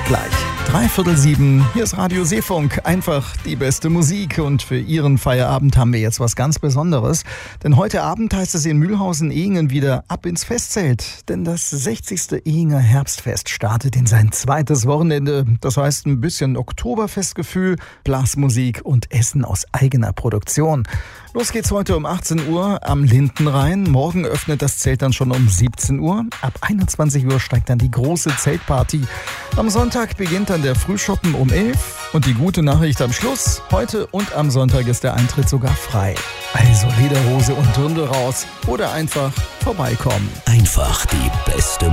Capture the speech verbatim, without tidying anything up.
Gleich dreiviertel sieben, hier ist Radio Seefunk, einfach die beste Musik, und für Ihren Feierabend haben wir jetzt was ganz Besonderes, denn heute Abend heißt es in Mühlhausen-Ehingen wieder ab ins Festzelt, denn das sechzigste Ehinger Herbstfest startet in sein zweites Wochenende, das heißt ein bisschen Oktoberfestgefühl, Blasmusik und Essen aus eigener Produktion. Los geht's heute um achtzehn Uhr am Lindenrhein. Morgen öffnet das Zelt dann schon um siebzehn Uhr. Ab einundzwanzig Uhr steigt dann die große Zeltparty. Am Sonntag beginnt dann der Frühschoppen um elf. Und die gute Nachricht am Schluss: heute und am Sonntag ist der Eintritt sogar frei. Also Lederhose und Dirndl raus oder einfach vorbeikommen. Einfach die beste